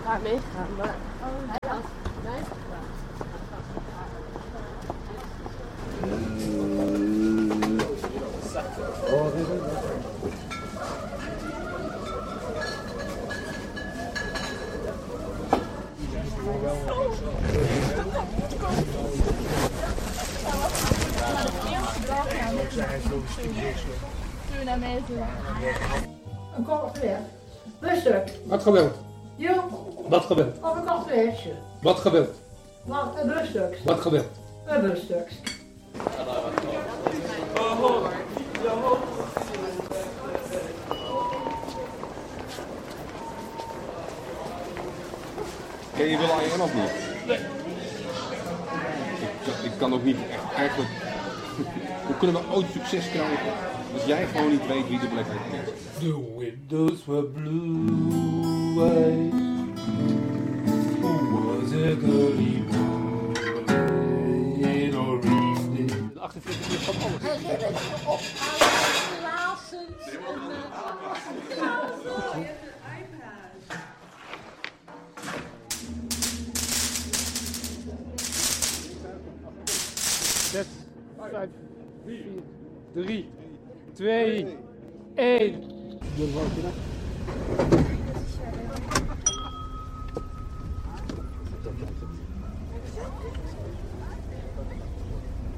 haar meegaan, maar hij had mij gevraagd. Een koffie. Rustig. Wat gebeurt? Jo. Wat gebeurt? Of een koffie. Wat gebeurt? Wat een rustig. Wat gebeurt? Een rustig. Ken je Will.i.am of niet? Nee. Ik kan ook niet echt eigenlijk... Hoe kunnen we ooit succes krijgen als jij gewoon niet weet wie de Black Eyed Peas is? The windows were blue eyes. Who was it early morning or evening? De 48 uur van alles. Zes, 5, 4, 3, 2, 1.